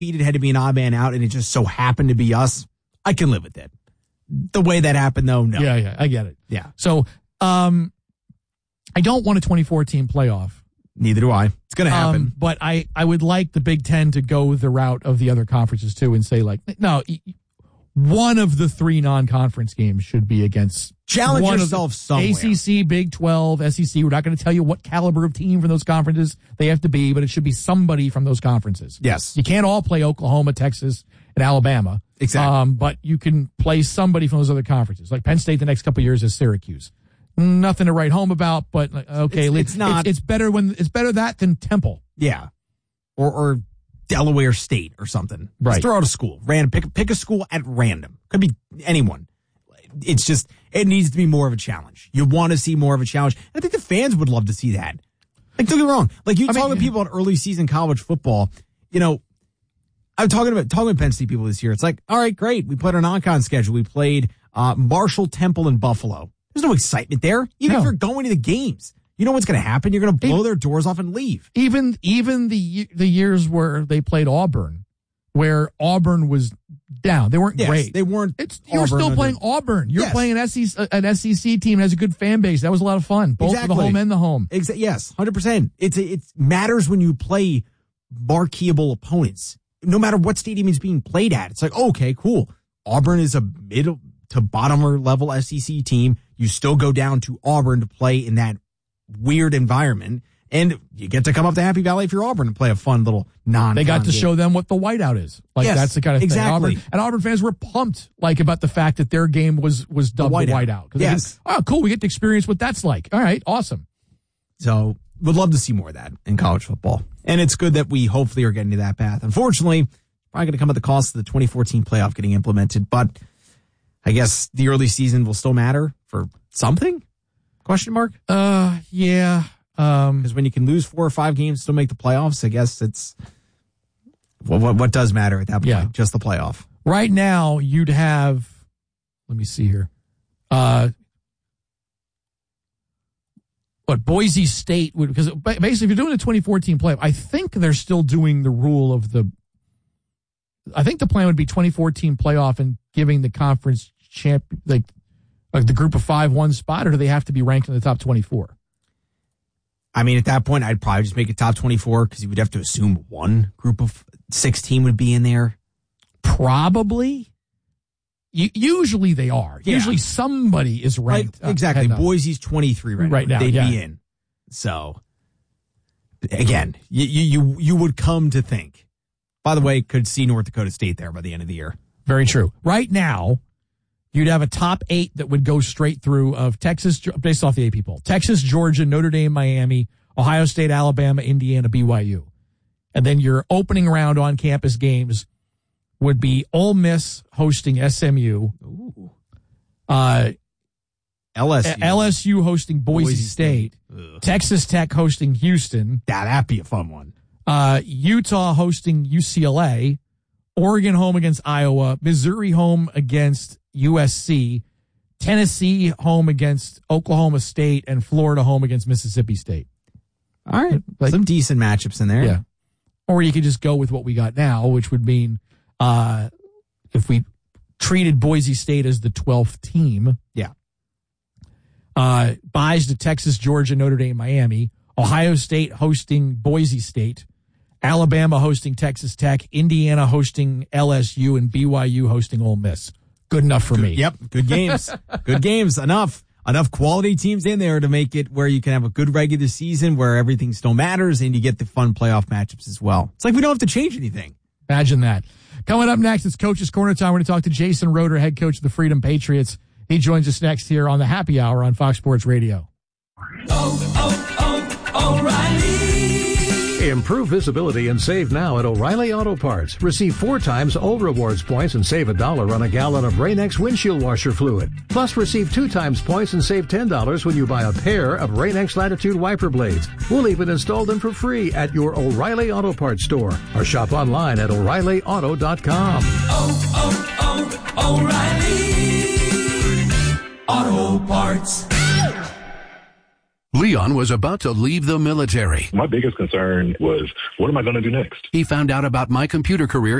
undefeated had to be an odd man out, and it just so happened to be us, I can live with it. The way that happened, though, no. Yeah, I get it. Yeah. So, I don't want a 2014 playoff. Neither do I. It's going to happen. But I would like the Big Ten to go the route of the other conferences, too, and say, like, no, one of the 3 non-conference games should be against challenge yourself somewhere. ACC, Big 12, SEC. We're not going to tell you what caliber of team from those conferences they have to be, but it should be somebody from those conferences. Yes. You can't all play Oklahoma, Texas, and Alabama. Exactly. But you can play somebody from those other conferences. Like Penn State the next couple of years is Syracuse. Nothing to write home about, but okay, it's not. It's better that than Temple. Yeah. Or Delaware State or something. Right. Just throw out a school. Random. Pick a school at random. Could be anyone. It's just, it needs to be more of a challenge. You want to see more of a challenge. I think the fans would love to see that. Like, don't get me wrong. Like, you talk to people on early season college football, I'm talking with Penn State people this year. It's like, all right, great. We played our non-con schedule. We played Marshall, Temple, and Buffalo. There's no excitement there. Even if you're going to the games, you know what's going to happen. You're going to blow their doors off and leave. Even the years where they played Auburn, where Auburn was down, they weren't great. They weren't. You're still playing Auburn. You're playing an SEC team that has a good fan base. That was a lot of fun, both for the home and the home. Yes, 100%. It matters when you play marqueable opponents. No matter what stadium is being played at, it's like, okay, cool. Auburn is a middle to bottomer level SEC team. You still go down to Auburn to play in that weird environment, and you get to come up to Happy Valley if you're Auburn and play a fun little non. They got to show them what the whiteout is. Like, that's the kind of thing. Exactly. Auburn fans were pumped about the fact that their game was dubbed the whiteout. Yes. Oh, cool. We get to experience what that's like. All right. Awesome. So would love to see more of that in college football. And it's good that we hopefully are getting to that path. Unfortunately, probably going to come at the cost of the 2014 playoff getting implemented, but I guess the early season will still matter for something? Question mark? Yeah. Because when you can lose 4 or 5 games, still make the playoffs, I guess it's what does matter at that point? Yeah. Just the playoff. Right now, you'd have, let me see here. But Boise State would, because basically if you're doing the 2014 playoff, I think they're still doing the rule of I think the plan would be 2014 playoff and giving the conference champ, like the group of 5 one spot, or do they have to be ranked in the top 24? I mean, at that point, I'd probably just make it top 24 because you would have to assume one group of 16 would be in there. Probably. Usually they are. Yeah. Usually somebody is ranked. Exactly. Boise's 23 right now. They'd be in. So, again, you would come to think. By the way, could see North Dakota State there by the end of the year. Very true. Right now, you'd have a top 8 that would go straight through of Texas, based off the AP poll. Texas, Georgia, Notre Dame, Miami, Ohio State, Alabama, Indiana, BYU. And then your opening round on-campus games would be Ole Miss hosting SMU. Ooh. LSU hosting Boise State. Texas Tech hosting Houston. That'd be a fun one. Utah hosting UCLA. Oregon home against Iowa. Missouri home against USC. Tennessee home against Oklahoma State. And Florida home against Mississippi State. All right. Some decent matchups in there. Yeah. Or you could just go with what we got now, which would mean if we treated Boise State as the 12th team. Yeah. Buys to Texas, Georgia, Notre Dame, Miami. Ohio State hosting Boise State. Alabama hosting Texas Tech. Indiana hosting LSU. And BYU hosting Ole Miss. Good enough for me. Yep. Good games. Good games. Enough quality teams in there to make it where you can have a good regular season where everything still matters and you get the fun playoff matchups as well. It's like we don't have to change anything. Imagine that. Coming up next, it's Coach's Corner time. We're going to talk to Jason Roeder, head coach of the Freedom Patriots. He joins us next here on the Happy Hour on Fox Sports Radio. O'Reilly. Improve visibility and save now at O'Reilly Auto Parts. Receive 4 times O Rewards points and save $1 on a gallon of Rain-X windshield washer fluid. Plus, receive 2 times points and save $10 when you buy a pair of Rain-X Latitude wiper blades. We'll even install them for free at your O'Reilly Auto Parts store or shop online at O'ReillyAuto.com. O'Reilly Auto Parts. Leon was about to leave the military. My biggest concern was, what am I going to do next? He found out about My Computer Career